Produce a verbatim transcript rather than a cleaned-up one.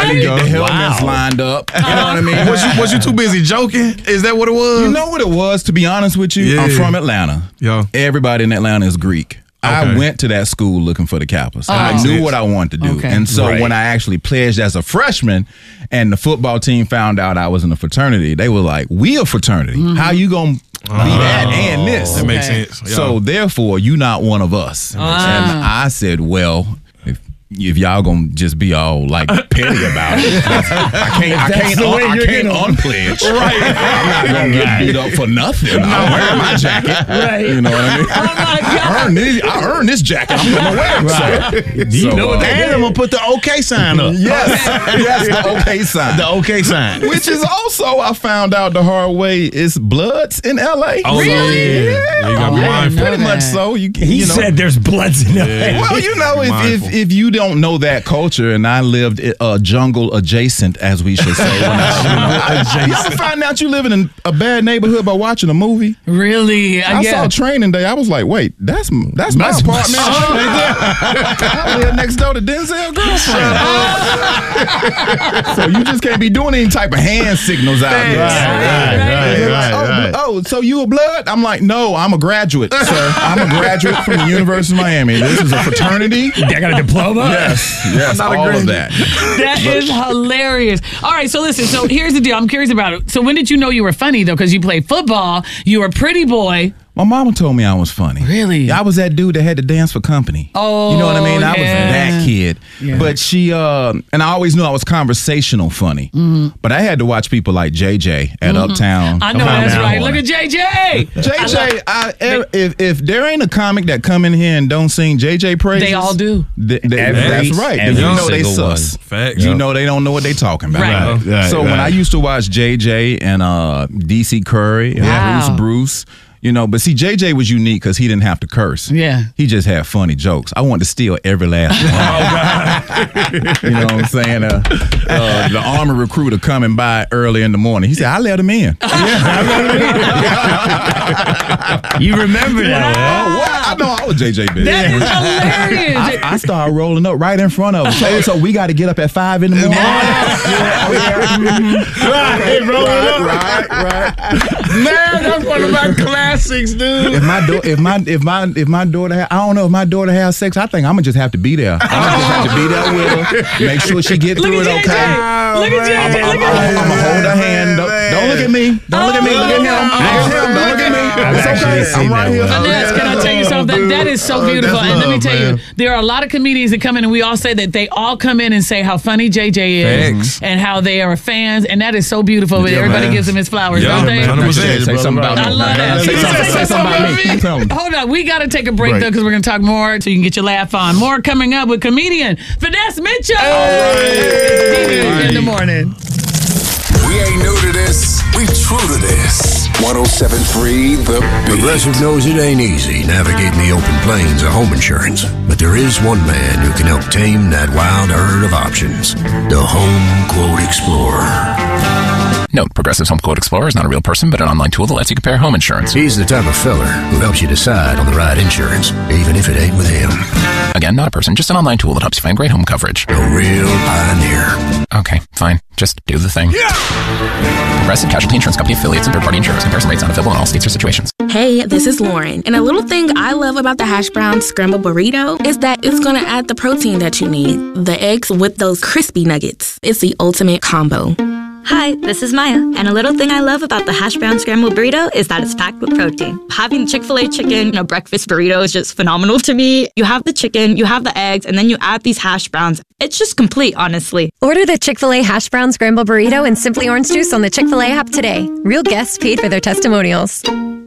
right? The helmets wow. lined up. You know what I mean? Was you was you too busy joking? Is that what it was? You know what it was, to be honest with you? Yeah. I'm from Atlanta. Yeah. Everybody in Atlanta is Greek. Okay. I went to that school looking for the Kappas. Oh. I knew what I wanted to do. Okay. And so Right. when I actually pledged as a freshman and the football team found out I was in a fraternity, they were like, we a fraternity. Mm-hmm. How you going to be that and this? That makes Okay. sense. Yeah. So therefore, you not one of us. Ah. And I said, well, if if y'all gonna just be all like petty about it, I can't, I can't, the way I you're can't gonna- unpledge. Right. I'm not gonna get beat up for nothing. I'm wearing my jacket. Right. You know what I mean? Oh my I God. earned this. I earned this jacket. I'm gonna wear it. So, you so, know what uh, they And I'm gonna put the OK sign up. Yes, yes, the okay sign. The OK sign. Which is also, I found out the hard way, is Bloods in L A. Oh, Really? Yeah. Yeah, you gotta Oh, be I didn't mindful. know Pretty much that. so. You, He you know. said there's Bloods in L A. Well, you know, if, Mindful. if if you don't know that culture, and I lived uh, jungle adjacent, as we should say. When I, you know, I, you ever find out you living in a bad neighborhood by watching a movie? Really? Uh, I yeah. saw Training Day. I was like, wait, that's that's my That's my- apartment. I live next door to Denzel's girlfriend. So you just can't be doing any type of hand signals out there. Right, right, They're right, like, oh, right. oh, so you a blood? I'm like, no, I'm a graduate, sir. I'm a graduate from the University of Miami. This is a fraternity. I got a diploma? Yes, yes, Not a all of graduate. that. That is hilarious. All right, so listen. So here's the deal. I'm curious about it. So when did you know you were funny though? Because you played football. You were a pretty boy. My mama told me I was funny. Really? I was that dude that had to dance for company. Oh, you know what I mean? I was yeah. that kid. Yeah. But she, uh, and I always knew I was conversational funny. Mm-hmm. But I had to watch people like J J at Uptown. I know Come on that's now. right. Look at J J. J J, I, if if there ain't a comic that come in here and don't sing J J praises, They all do. th- th- Every- that's right. Then every you know they single sus. one. Facts. You know they don't know what they talking about. Right. Right, right, so when right. I used to watch J J and uh, D C Curry and Wow. Bruce Bruce, you know, but see, J J was unique because he didn't have to curse. Yeah. He just had funny jokes. I wanted to steal every last one. You know what I'm saying? Uh, uh, the Army recruiter coming by early in the morning. He said, I let him in. You remember that? Oh, what? I know I was J J bitch. That is hilarious. I started rolling up right in front of him. So, so we got to get up at five in the morning. Right, rolling up. Right, right. Man, that's one of my classics, dude. If my do- if my if my if my daughter ha- I don't know if my daughter has sex, I think I'm gonna just have to be there. I'm gonna just have to be there with her, make sure she get Look through at it J J. okay. Look at J J. I'm Look at gonna hold her hand. Don't, don't look at me. Don't look at me. Look at him. Look at him. Don't look at me. I've It's actually okay. seen I'm right that here. one. Finesse, can I tell you something? That, that is so beautiful. that's And let me love, tell man. you, there are a lot of comedians that come in and we all say that they all come in and say how funny J J is Facts. and how they are fans. And that is so beautiful. But Yeah, everybody man. gives him his flowers, Yeah, don't they? man. one hundred percent. Say something about me. I love that. Say something, say something about me. Tell me. Hold on, we got to take a break Right. though because we're going to talk more so you can get your laugh on. More coming up with comedian Finesse Mitchell. Hey. In the morning. We ain't new to this. We true to this. one oh seven point three The Beat. Progressive knows it ain't easy navigating the open plains of home insurance, but there is one man who can help tame that wild herd of options. The Home Quote Explorer. Note, Progressive's Home Quote Explorer is not a real person, but an online tool that lets you compare home insurance. He's the type of feller who helps you decide on the right insurance, even if it ain't with him. Again, not a person, just an online tool that helps you find great home coverage. A real pioneer. Okay, fine. Just do the thing. Progressive Casualty Insurance Company affiliates and third-party insurers. Comparison rates not available in all states or situations. Hey, this is Lauren, and a little thing I love about the hash brown scrambled burrito is that it's gonna add the protein that you need. The eggs with those crispy nuggets. It's the ultimate combo. Hi, this is Maya, and a little thing I love about the hash brown scrambled burrito is that it's packed with protein. Having Chick-fil-A chicken in a breakfast burrito is just phenomenal to me. You have the chicken, you have the eggs, and then you add these hash browns. It's just complete, honestly. Order the Chick-fil-A hash brown scramble burrito and Simply Orange Juice on the Chick-fil-A app today. Real guests paid for their testimonials.